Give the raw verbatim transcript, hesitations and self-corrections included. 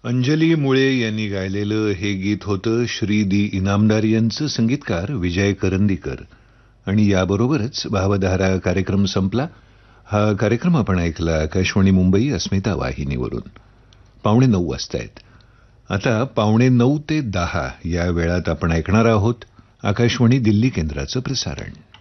अंजली मुळे यांनी गायलेलं हे गीत होतं श्री दी इनामदार यांचं, संगीतकार विजय करंदीकर. आणि याबरोबरच भावधारा कार्यक्रम संपला. हा कार्यक्रम आपण ऐकला आकाशवाणी मुंबई अस्मिता वाहिनीवरून. पावणे नऊ वाजतायत. आता पावणे नऊ ते दहा या वेळात आपण ऐकणार आहोत आकाशवाणी दिल्ली केंद्राचं प्रसारण.